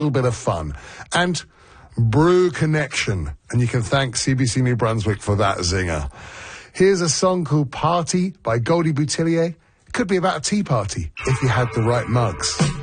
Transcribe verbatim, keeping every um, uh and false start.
little bit of fun. And Brew Connection. And you can thank C B C New Brunswick for that zinger. Here's a song called Party by Goldie Boutillier. It could be about a tea party if you had the right mugs.